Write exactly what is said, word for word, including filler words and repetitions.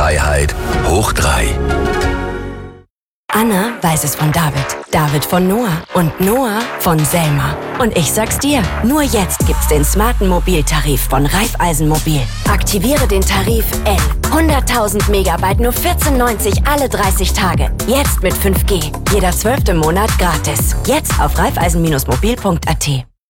Freiheit hoch drei. Anna weiß es von David, David von Noah und Noah von Selma. Und ich sag's dir, nur jetzt gibt's den smarten Mobiltarif von Raiffeisen Mobil. Aktiviere den Tarif N. hunderttausend Megabyte nur vierzehn neunzig alle dreißig Tage. Jetzt mit fünf G. Jeder zwölfte Monat gratis. Jetzt auf raiffeisen Bindestrich mobil Punkt a t.